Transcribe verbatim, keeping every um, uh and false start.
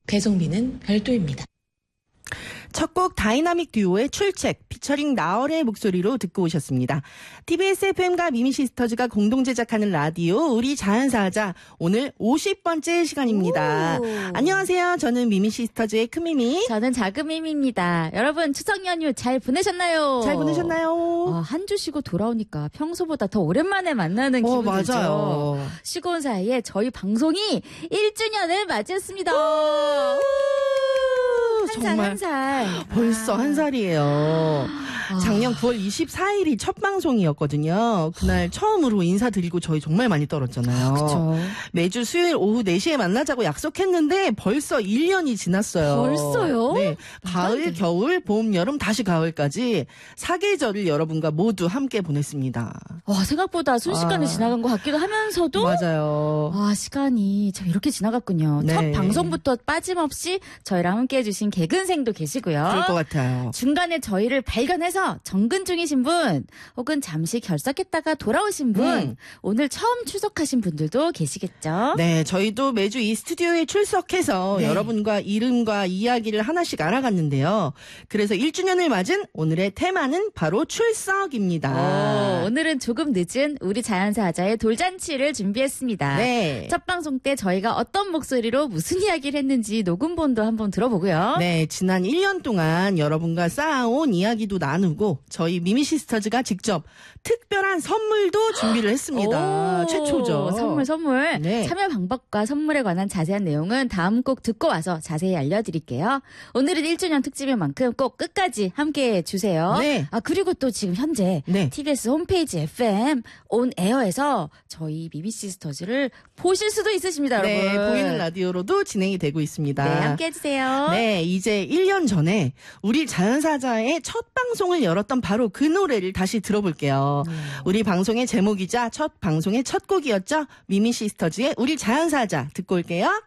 배송비는 별도입니다. 첫 곡 다이나믹 듀오의 출첵 피처링 나얼의 목소리로 듣고 오셨습니다. 티비에스 에프엠과 미미시스터즈가 공동 제작하는 라디오 우리 자연사하자 오늘 오십 번째 시간입니다. 오. 안녕하세요. 저는 미미시스터즈의 큰미미. 저는 작은미미입니다. 여러분 추석 연휴 잘 보내셨나요? 잘 보내셨나요? 아, 한 주 쉬고 돌아오니까 평소보다 더 오랜만에 만나는 어, 기분 들죠. 맞아요. 쉬고 온 사이에 저희 방송이 일 주년을 맞이했습니다. 한 살 정말 한 살. 벌써 아. 한 살이에요. 작년 구월 이십사일이 첫 방송이었거든요. 그날 처음으로 인사드리고 저희 정말 많이 떨었잖아요. 그쵸. 매주 수요일 오후 네 시에 만나자고 약속했는데 벌써 일 년이 지났어요. 벌써요? 네. 가을, 겨울, 봄, 여름, 다시 가을까지 사계절을 여러분과 모두 함께 보냈습니다. 와, 생각보다 순식간에 아. 지나간 것 같기도 하면서도 맞아요. 와, 시간이 참 이렇게 지나갔군요. 네. 첫 방송부터 빠짐없이 저희랑 함께 해주신 개근생도 계시고요. 그럴 것 같아요. 중간에 저희를 발견해서 정근 중이신 분 혹은 잠시 결석했다가 돌아오신 분 음. 오늘 처음 출석하신 분들도 계시겠죠. 네, 저희도 매주 이 스튜디오에 출석해서 네. 여러분과 이름과 이야기를 하나씩 알아갔는데요. 그래서 일 주년을 맞은 오늘의 테마는 바로 출석입니다. 오, 오늘은 조금 늦은 우리 자연사자의 돌잔치를 준비했습니다. 네. 첫 방송 때 저희가 어떤 목소리로 무슨 이야기를 했는지 녹음본도 한번 들어보고요. 네, 지난 일 년 동안 여러분과 쌓아온 이야기도 나누고 저희 미미시스터즈가 직접 특별한 선물도 준비를 했습니다. 오, 최초죠. 선물 선물. 네. 참여 방법과 선물에 관한 자세한 내용은 다음 곡 듣고 와서 자세히 알려드릴게요. 오늘은 일 주년 특집인 만큼 꼭 끝까지 함께해 주세요. 네. 아 그리고 또 지금 현재 네. 티비에스 홈페이지 에프엠 온 에어에서 저희 미미시스터즈를 보실 수도 있으십니다, 네, 여러분. 보이는 라디오로도 진행이 되고 있습니다. 네, 함께해 주세요. 네, 이제 일 년 전에 우리 자연사자의 첫 방송을 열었던 바로 그 노래를 다시 들어볼게요. 음. 우리 방송의 제목이자 첫 방송의 첫 곡이었죠. 미미시스터즈의 우리 자연사자 듣고 올게요.